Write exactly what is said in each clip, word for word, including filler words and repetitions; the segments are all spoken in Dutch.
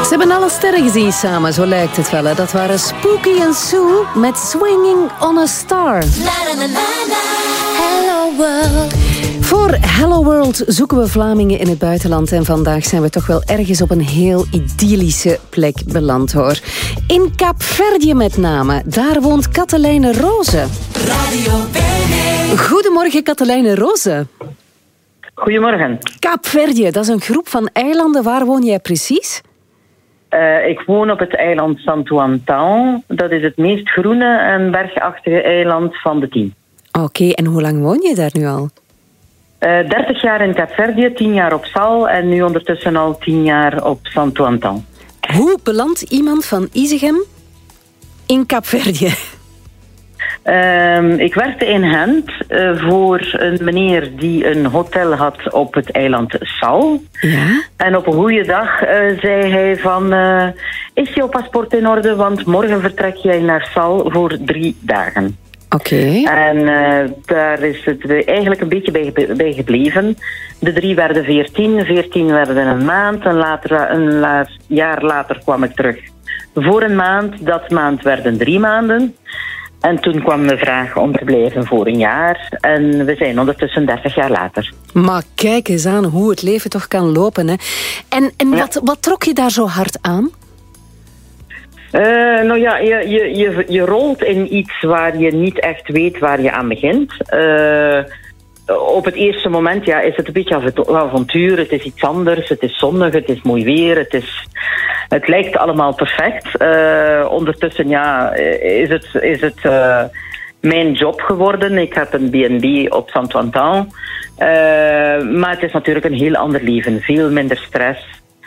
Ze hebben alle sterren gezien samen, zo lijkt het wel. Hè. Dat waren Spooky en Sue met Swinging on a Star. Hello world. Voor Hello World zoeken we Vlamingen in het buitenland. En vandaag zijn we toch wel ergens op een heel idyllische plek beland, hoor. In Kaapverdië met name. Daar woont Katelijne Roze. Radio Bene. Goedemorgen, Katelijne Roze. Goedemorgen. Kaapverdië, dat is een groep van eilanden. Waar woon jij precies? Uh, ik woon op het eiland Santo Antão. Dat is het meest groene en bergachtige eiland van de tien. Oké, okay, en hoe lang woon je daar nu al? Uh, dertig jaar in Kaapverdië, tien jaar op Sal en nu ondertussen al tien jaar op Santo Antão. Hoe belandt iemand van Isegem in Kaapverdië? Uh, ik werkte in Gent uh, voor een meneer die een hotel had op het eiland Sal. Ja? En op een goede dag uh, zei hij van... Uh, is jouw paspoort in orde, want morgen vertrek jij naar Sal voor drie dagen. Oké. Okay. En uh, daar is het eigenlijk een beetje bij, bij gebleven. De drie werden veertien, veertien werden een maand. En later, een la- jaar later kwam ik terug voor een maand. Dat maand werden drie maanden. En toen kwam de vraag om te blijven voor een jaar. En we zijn ondertussen dertig jaar later. Maar kijk eens aan hoe het leven toch kan lopen. Hè? En, en ja. wat, wat trok je daar zo hard aan? Uh, nou ja, je, je, je, je rolt in iets waar je niet echt weet waar je aan begint. Uh, op het eerste moment ja, is het een beetje avontuur. Het is iets anders, het is zonnig, het is mooi weer. Het, is, het lijkt allemaal perfect. Uh, ondertussen ja, is het, is het uh, mijn job geworden. Ik heb een B en B op Santo Antão. Uh, maar het is natuurlijk een heel ander leven. Veel minder stress.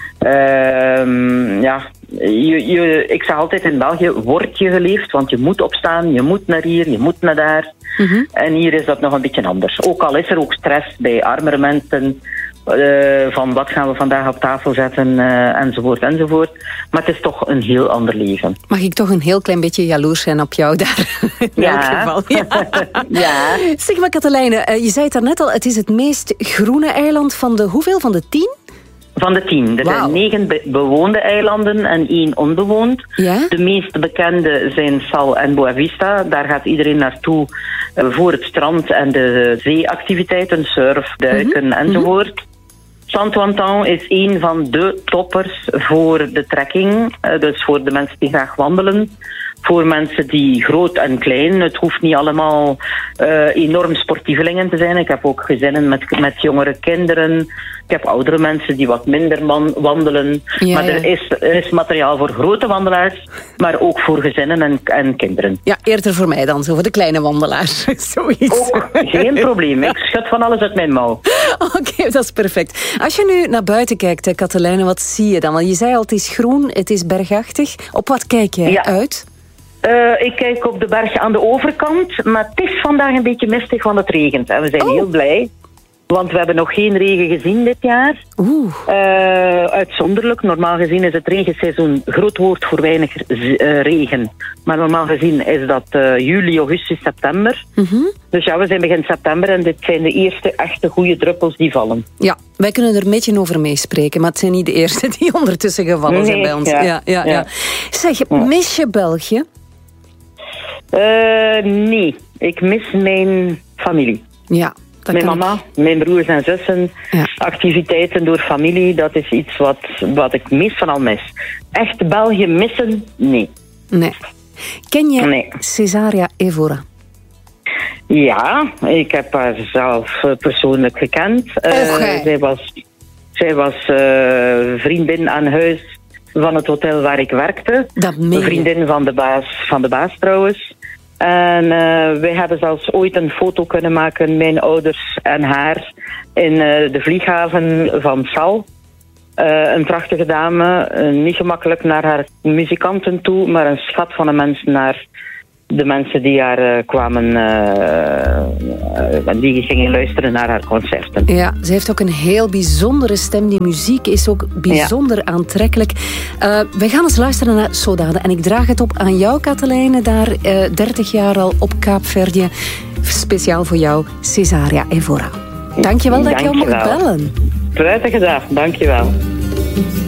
Uh, ja, je, je, ik zeg altijd in België, word je geleefd, want je moet opstaan, je moet naar hier, je moet naar daar. Mm-hmm. En hier is dat nog een beetje anders. Ook al is er ook stress bij armere mensen, uh, van wat gaan we vandaag op tafel zetten, uh, enzovoort, enzovoort. Maar het is toch een heel ander leven. Mag ik toch een heel klein beetje jaloers zijn op jou daar? In ja. elk geval. Ja. ja. Zeg maar, Katelijne, uh, je zei het daarnet al, het is het meest groene eiland van de hoeveel? Van de tien? Van de tien. Er wow. zijn negen be- bewoonde eilanden en één onbewoond. Ja? De meest bekende zijn Sal en Boa Vista. Daar gaat iedereen naartoe uh, voor het strand en de zeeactiviteiten, surf, duiken mm-hmm. enzovoort. Mm-hmm. Santo Antão is een van de toppers voor de trekking. Uh, dus voor de mensen die graag wandelen. Voor mensen die groot en klein. Het hoeft niet allemaal uh, enorm sportievelingen te zijn. Ik heb ook gezinnen met, met jongere kinderen. Ik heb oudere mensen die wat minder man wandelen. Ja, maar er, ja. is, er is materiaal voor grote wandelaars, maar ook voor gezinnen en, en kinderen. Ja, eerder voor mij dan, zo voor de kleine wandelaars. Zoiets. Ook geen probleem. Ik schud van alles uit mijn mouw. Oké, okay, dat is perfect. Als je nu naar buiten kijkt, Katelijne, wat zie je dan? Want je zei al, het is groen, het is bergachtig. Op wat kijk jij ja. uit? Uh, ik kijk op de berg aan de overkant, maar het is vandaag een beetje mistig, want het regent. En we zijn oh. heel blij, want we hebben nog geen regen gezien dit jaar. Oeh. Uh, uitzonderlijk. Normaal gezien is het regenseizoen groot woord voor weinig uh, regen. Maar normaal gezien is dat uh, juli, augustus, september. Mm-hmm. Dus ja, we zijn begin september en dit zijn de eerste echte goede druppels die vallen. Ja, wij kunnen er een beetje over meespreken, maar het zijn niet de eerste die ondertussen gevallen nee, zijn bij ons. Ja, ja, ja, ja. Zeg, mis je België? Uh, nee, ik mis mijn familie. Ja, dat mijn mama, ik... mijn broers en zussen, ja. activiteiten door familie, dat is iets wat, wat ik meest van al mis. Echt België missen? Nee. Nee. Ken je nee. Cesaria Evora? Ja, ik heb haar zelf persoonlijk gekend. Uh, okay. Zij was, zij was uh, vriendin aan huis van het hotel waar ik werkte. Dat meen je. Vriendin van de baas, van de baas trouwens. En uh, wij hebben zelfs ooit een foto kunnen maken, mijn ouders en haar, in uh, de vlieghaven van Sal. Uh, een prachtige dame, uh, niet gemakkelijk naar haar muzikanten toe, maar een schat van een mens naar de mensen die haar uh, kwamen, uh, uh, die gingen luisteren naar haar concerten. Ja, ze heeft ook een heel bijzondere stem. Die muziek is ook bijzonder ja. aantrekkelijk. Uh, wij gaan eens luisteren naar Sodade. En ik draag het op aan jou, Katelijne, daar uh, dertig jaar al op Kaapverdië. Speciaal voor jou, Cesaria Evora. Dankjewel dat je jou mocht bellen. Prettige dag, dankjewel.